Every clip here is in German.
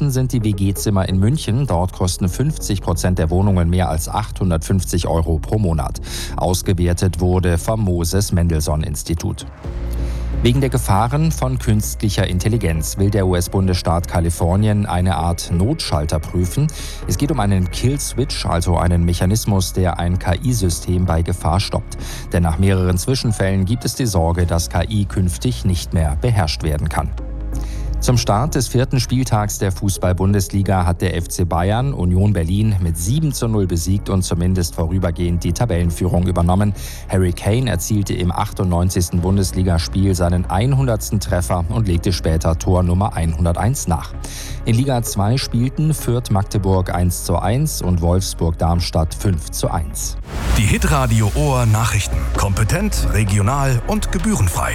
teuersten sind die WG-Zimmer in München. Dort kosten 50% der Wohnungen mehr als 850 € pro Monat. Ausgewertet wurde vom Moses-Mendelssohn-Institut. Wegen der Gefahren von künstlicher Intelligenz will der US-Bundesstaat Kalifornien eine Art Notschalter prüfen. Es geht um einen Kill-Switch, also einen Mechanismus, der ein KI-System bei Gefahr stoppt. Denn nach mehreren Zwischenfällen gibt es die Sorge, dass KI künftig nicht mehr beherrscht werden kann. Zum Start des 4. Spieltags der Fußball-Bundesliga hat der FC Bayern Union Berlin mit 7:0 besiegt und zumindest vorübergehend die Tabellenführung übernommen. Harry Kane erzielte im 98. Bundesligaspiel seinen 100. Treffer und legte später Tor Nummer 101 nach. In Liga 2 spielten Fürth-Magdeburg 1:1 und Wolfsburg-Darmstadt 5:1. Die Hitradio Ohr Nachrichten. Kompetent, regional und gebührenfrei.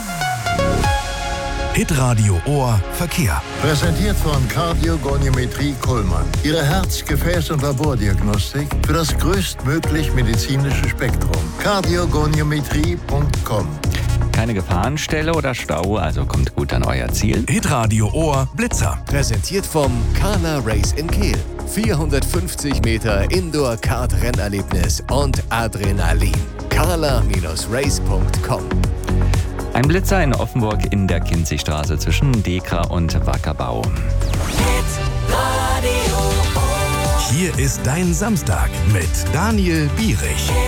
Hitradio Ohr Verkehr. Präsentiert von Kardiogoniometrie Kuhlmann. Ihre Herz-, Gefäß- und Labordiagnostik für das größtmöglich medizinische Spektrum. Kardiogoniometrie.com. Keine Gefahrenstelle oder Stau, also kommt gut an euer Ziel. Hitradio Ohr Blitzer. Präsentiert vom Carla Race in Kehl. 450 Meter Indoor-Kart-Rennerlebnis und Adrenalin. carla-race.com. Ein Blitzer in Offenburg in der Kinzigstraße zwischen Dekra und Wackerbau. Hier ist dein Samstag mit Daniel Bierich.